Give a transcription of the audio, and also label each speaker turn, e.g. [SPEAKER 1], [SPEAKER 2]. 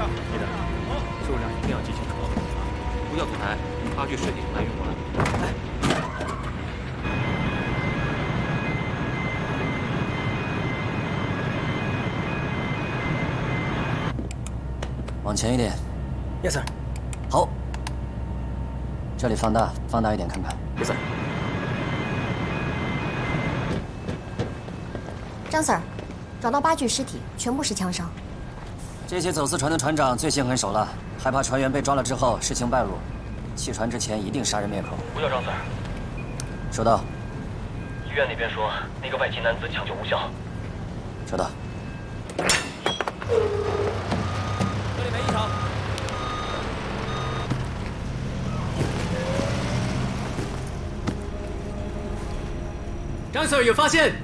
[SPEAKER 1] 记得数量一定要记清楚，不要从8具尸体来运过来。哎。
[SPEAKER 2] 往前一点。
[SPEAKER 3] Yes sir。
[SPEAKER 2] 好，这里放大一点看看。
[SPEAKER 3] Yes sir。
[SPEAKER 4] 张 Sir， 找到8具尸体，全部是枪伤。
[SPEAKER 2] 这些走私船的船长最心狠手辣，害怕船员被抓了之后事情败露，弃船之前一定杀人灭口。
[SPEAKER 5] 不要，张 Sir。
[SPEAKER 2] 收到。
[SPEAKER 5] 医院那边说那个外籍男子抢救无效。
[SPEAKER 2] 收到。
[SPEAKER 1] 这里没异常。
[SPEAKER 3] 张 Sir 有发现，